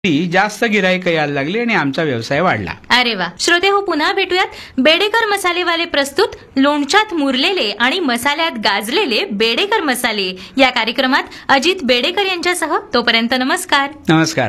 जास्त गिराईक यायला लागली आणि आमचा व्यवसाय वाढला. अरे वा. श्रोते हो, पुन्हा भेटूयात. बेडेकर मसालेवाले प्रस्तुत लोणच्यात मुरलेले आणि मसाल्यात गाजलेले बेडेकर मसाले या कार्यक्रमात अजित बेडेकर यांच्यासह. तोपर्यंत नमस्कार. नमस्कार.